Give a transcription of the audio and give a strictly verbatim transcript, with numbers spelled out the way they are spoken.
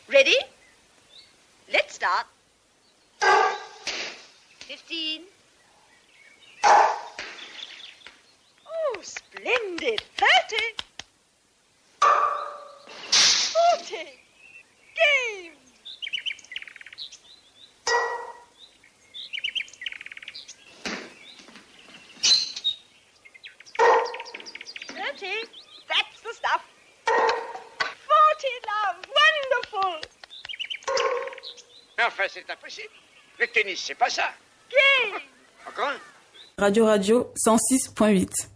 Ready? Let's start. Fifteen. Oh, splendid. Thirty. Forty. Game. Thirty. That's the stuff. Forty, love. Wonderful. Enfin, c'est impossible. Le tennis, c'est pas ça. Game. Encore un? Radio Radio cent six point huit.